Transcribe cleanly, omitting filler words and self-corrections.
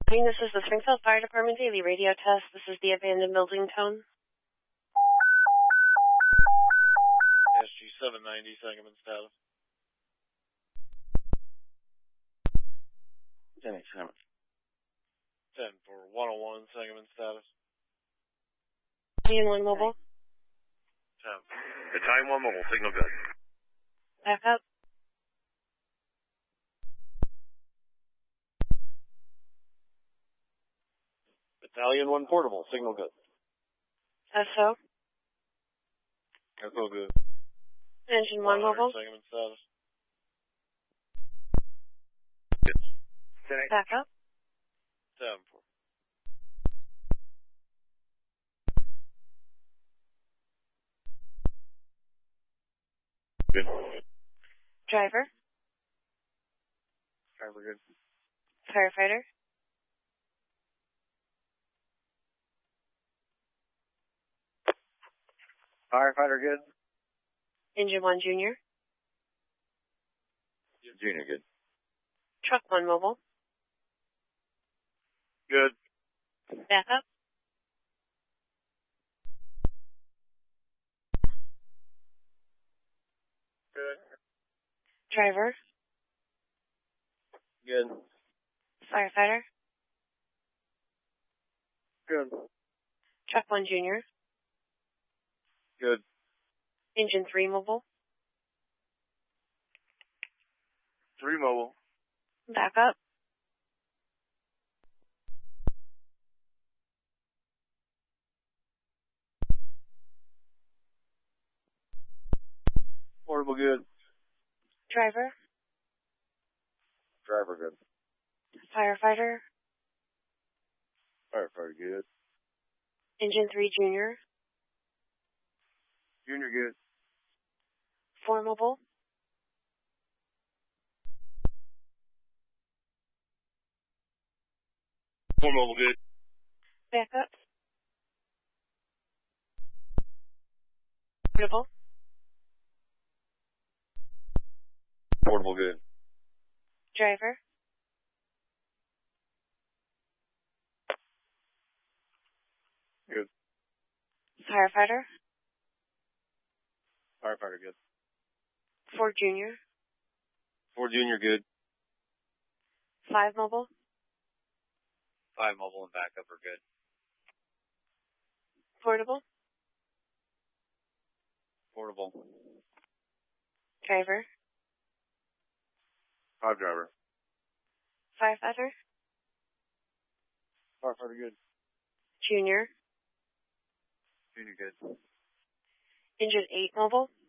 This is the Springfield Fire Department daily radio test. This is the abandoned building tone. SG 790, Sangamon status. 10 Sangamon. 10 for 101, Sangamon status. Battalion 1 mobile. 10. Battalion 1 mobile, signal good. Back up. Battalion 1 portable, signal good. SO. That's all good. Engine 1 mobile. Sangamon status. Back up. 10 for. Good. Driver. Driver good. Firefighter. Firefighter good. Engine 1 junior. Junior good. Truck 1 mobile. Good. Back up. Good. Driver. Good. Firefighter. Good. Truck 1 junior. Good. Engine 3 mobile. 3 mobile. Back up. Portable good. Driver. Driver good. Firefighter. Firefighter good. Engine 3 junior. Junior good. 4 mobile. Four mobile good. Back up. Portable. Portable good. Driver. Good. Firefighter. Firefighter good. 4 junior. 4 junior good. 5 mobile. 5 mobile and backup are good. Portable. Portable. Driver. 5 driver. Firefighter. Firefighter good. Junior. Junior good. Engine 8 mobile.